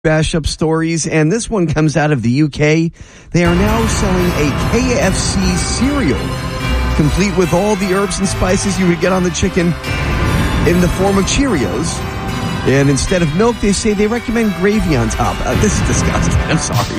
bash up stories, and this one comes out of the UK. They are now selling a KFC cereal, complete with all the herbs and spices you would get on the chicken in the form of Cheerios. And instead of milk, they say they recommend gravy on top. This is disgusting. I'm sorry.